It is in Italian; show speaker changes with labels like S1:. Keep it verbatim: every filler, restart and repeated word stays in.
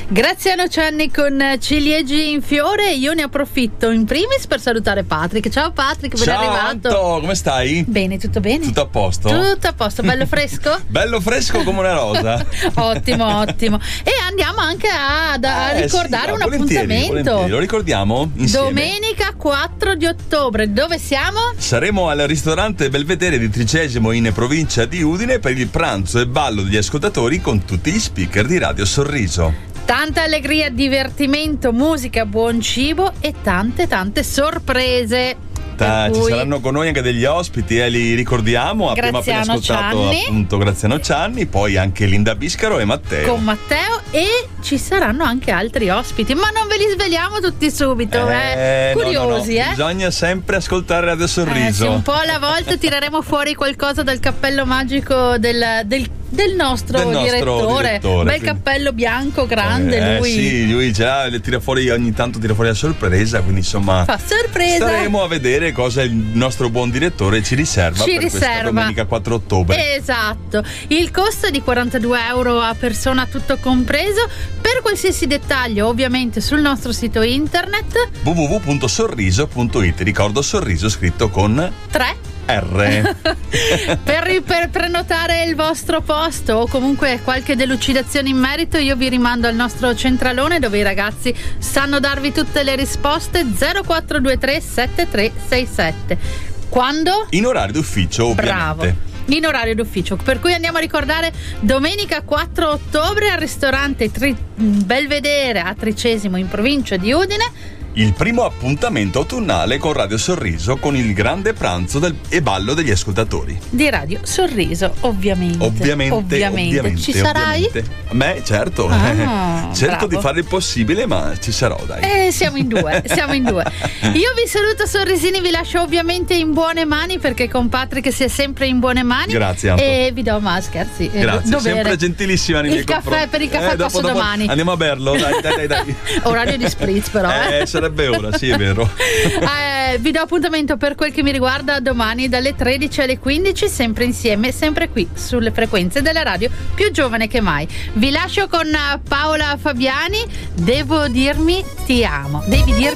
S1: Graziano Cianni con ciliegi in fiore. Io ne approfitto in primis per salutare Patrick. Ciao Patrick, ben
S2: Ciao
S1: arrivato.
S2: Anto, come stai?
S1: Bene, tutto bene?
S2: Tutto a posto?
S1: Tutto a posto, bello fresco?
S2: Bello fresco come una rosa.
S1: Ottimo, ottimo. E andiamo anche a, a
S2: eh,
S1: ricordare
S2: sì,
S1: un
S2: volentieri,
S1: appuntamento.
S2: volentieri. Lo ricordiamo insieme?
S1: Domenica quattro di ottobre. Dove siamo?
S2: Saremo al ristorante Belvedere di Tricesimo in provincia di Udine per il pranzo e ballo degli ascoltatori con tutti gli speaker di Radio Sorriso.
S1: Tanta allegria, divertimento, musica, buon cibo e tante tante sorprese.
S2: Ta,
S1: cui...
S2: Ci saranno con noi anche degli ospiti, eh, li ricordiamo. Abbiamo appena ascoltato
S1: Cianni.
S2: appunto Graziano Cianni, poi anche Linda Biscaro e Matteo.
S1: Con Matteo, e ci saranno anche altri ospiti, ma non ve li sveliamo tutti subito, eh.
S2: Eh,
S1: Curiosi,
S2: no, no, no.
S1: eh.
S2: Bisogna sempre ascoltare Radio Sorriso.
S1: Eh, sì, un po' alla volta tireremo fuori qualcosa dal cappello magico del, del, del, nostro,
S2: del nostro
S1: direttore.
S2: direttore.
S1: Bel
S2: Quindi...
S1: cappello bianco, grande,
S2: eh,
S1: lui.
S2: Sì, lui già le tira fuori, ogni tanto tira fuori la sorpresa, quindi insomma
S1: fa sorpresa.
S2: Staremo a vedere cosa il nostro buon direttore ci riserva
S1: ci
S2: per
S1: riserva.
S2: questa domenica quattro ottobre.
S1: Esatto. Il costo è di quarantadue euro a persona, tutto compreso. Per qualsiasi dettaglio, ovviamente, sul nostro sito internet
S2: w w w punto sorriso punto it. Ricordo Sorriso scritto con
S1: tre
S2: R.
S1: per, per prenotare il vostro posto o comunque qualche delucidazione in merito, io vi rimando al nostro centralone, dove i ragazzi sanno darvi tutte le risposte. Zero quattro due tre sette tre sei sette. Quando?
S2: In orario d'ufficio, ovviamente.
S1: Bravo, in orario d'ufficio, per cui andiamo a ricordare domenica quattro ottobre al ristorante Tri- Belvedere a Tricesimo in provincia di Udine.
S2: Il primo appuntamento autunnale con Radio Sorriso, con il grande pranzo del, e ballo degli ascoltatori
S1: di Radio Sorriso, ovviamente.
S2: Ovviamente,
S1: ovviamente.
S2: ovviamente
S1: Ci sarai?
S2: Ovviamente. A me, certo.
S1: Ah,
S2: cerco
S1: bravo.
S2: di fare il possibile, ma ci sarò, dai.
S1: Eh, siamo in due, siamo in due. Io vi saluto, sorrisini, vi lascio ovviamente in buone mani, perché con Patrick si è sempre in buone mani.
S2: Grazie, Anto.
S1: E vi do, ma scherzi.
S2: Grazie,
S1: dovere.
S2: sempre gentilissima nei
S1: il
S2: miei
S1: caffè
S2: confronti.
S1: per il caffè
S2: eh, dopo,
S1: passo
S2: dopo
S1: domani.
S2: Andiamo a berlo, dai, dai, dai, dai.
S1: Orario di spritz, però.
S2: Eh,
S1: eh.
S2: sarebbe ora, sì, è vero.
S1: Eh, vi do appuntamento per quel che mi riguarda domani dalle tredici alle quindici, sempre insieme, sempre qui sulle frequenze della radio più giovane che mai. Vi lascio con Paola Fabiani. Devo dirmi ti amo. Devi dirmi